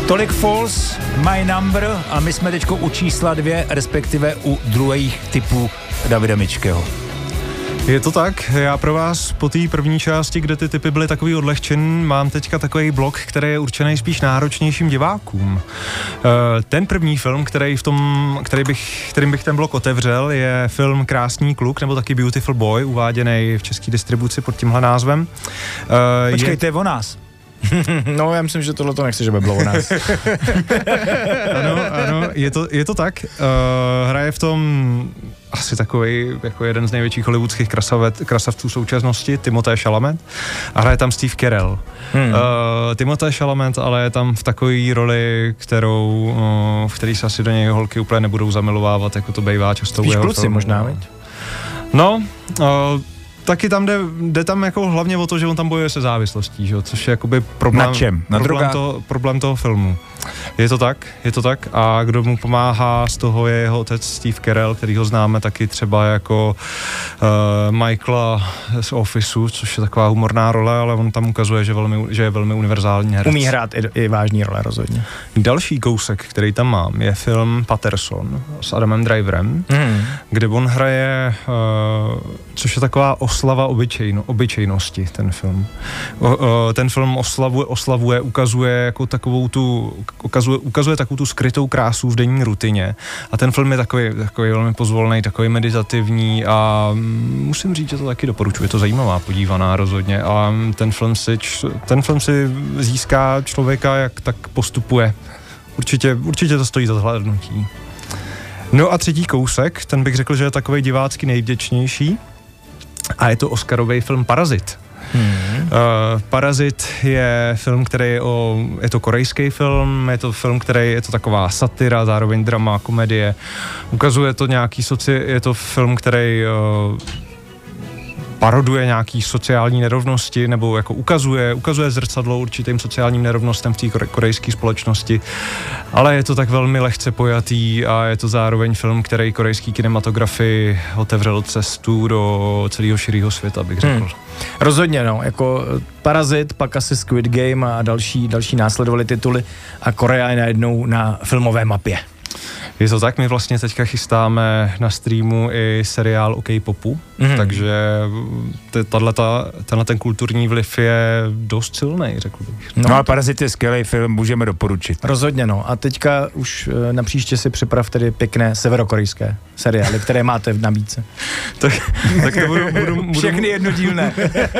Tolik Falls, My Number a my jsme teďko u čísla 2, respektive u druhých typů Davida Mičkého. Je to tak, já pro vás po té první části, kde ty typy byly takový odlehčen, mám teďka takový blok, který je určený spíš náročnějším divákům. Ten první film, kterým bych ten blok otevřel, je film Krásný kluk, nebo taky Beautiful Boy, uváděný v české distribuci pod tímhle názvem. Počkej, to je o nás. No, já myslím, že tohle to nechci, že by bylo u nás. Ano, je to tak. Hraje v tom asi takový jako jeden z největších hollywoodských krasavců současnosti, Timothée Chalamet, a hraje tam Steve Carell. Timothée Chalamet ale je tam v takové roli, v který se asi do něj holky úplně nebudou zamilovávat, jako to bývá často. Spíš kluci filmu. Možná, viď? No, taky tam jde tam jako hlavně o to, že on tam bojuje se závislostí, že? Což je jakoby problém. Na čem? Na drogách? Problém toho filmu. Je to tak. A kdo mu pomáhá z toho je jeho otec Steve Carell, který ho známe taky třeba jako Michaela z Officeu, což je taková humorná role, ale on tam ukazuje, že je velmi univerzální herec. Umí hrát i vážný role rozhodně. Další kousek, který tam mám, je film Patterson s Adamem Driverem, kde on hraje, což je taková oslava obyčejnosti, ten film. Ten film oslavuje, ukazuje jako ukazuje takovou tu skrytou krásu v denní rutině. A ten film je takový velmi pozvolný, takový meditativní a musím říct, že to taky doporučuji. Je to zajímavá podívaná rozhodně a ten film si získá člověka, jak tak postupuje. Určitě to stojí za zhlédnutí. No a třetí kousek, ten bych řekl, že je takovej divácky nejvděčnější a je to Oscarový film Parazit. Parazit je film, je to korejský film, je to film, je to taková satira, zároveň drama, komedie. Ukazuje to je to film, který paroduje nějaký sociální nerovnosti, nebo jako ukazuje zrcadlo určitým sociálním nerovnostem v té korejské společnosti, ale je to tak velmi lehce pojatý a je to zároveň film, který korejský kinematografii otevřel cestu do celého širého světa, bych řekl. Rozhodně, no, jako Parazit, pak asi Squid Game a další následovaly tituly a Korea je najednou na filmové mapě. Je to tak, my vlastně teďka chystáme na streamu i seriál o K-popu, takže tenhle ten kulturní vliv je dost silný, řekl bych. No a Parazit je skvělý film, můžeme doporučit. Rozhodně, no. A teďka už na příště si připrav tedy pěkné severokorejské seriály, které máte v nabídce. tak to budu všechny jednodílné.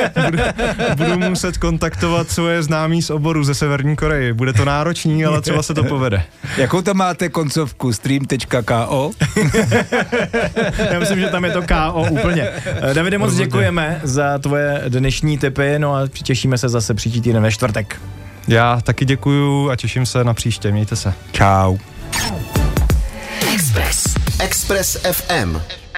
budu muset kontaktovat svoje známí z oboru ze Severní Koreji. Bude to náročný, ale třeba se to povede. Jakou tam máte koncovku? Stream.ko? Já myslím, že tam je to KO úplně. Davide, moc děkujeme za tvoje dnešní tipy, no a těšíme se zase příští týden ve čtvrtek. Já taky děkuju a těším se na příště. Mějte se. Čau. Express FM.